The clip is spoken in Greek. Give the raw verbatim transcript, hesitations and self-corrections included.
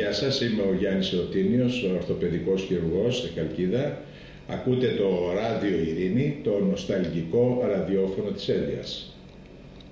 Γεια σας, είμαι ο Γιάννης Ρωτίνιος, ο ορθοπαιδικός χειρουργός στη Χαλκίδα. Ακούτε το Ράδιο Ειρήνη, το νοσταλγικό ραδιόφωνο της Έλιας.